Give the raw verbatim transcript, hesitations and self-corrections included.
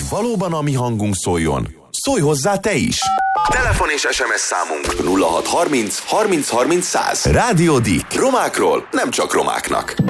hogy valóban a mi hangunk szóljon, szólj hozzá te is! Telefon és es em es számunk nulla hat harminc harminc harminc száz. Rádió Dick. Romákról nem csak romáknak.